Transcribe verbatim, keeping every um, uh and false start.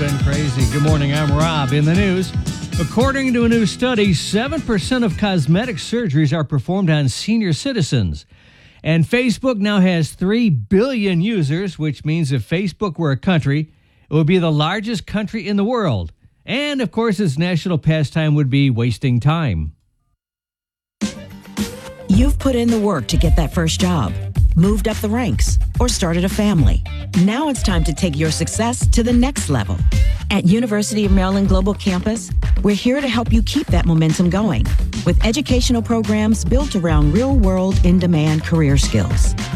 been crazy. Good morning, I'm Rob. In the news, according to a new study, seven percent of cosmetic surgeries are performed on senior citizens. And Facebook now has three billion users, which means if Facebook were a country, it would be the largest country in the world. And, of course, its national pastime would be wasting time. You've put in the work to get that first job, moved up the ranks, or started a family. Now it's time to take your success to the next level. At University of Maryland Global Campus, we're here to help you keep that momentum going with educational programs built around real-world, in-demand career skills.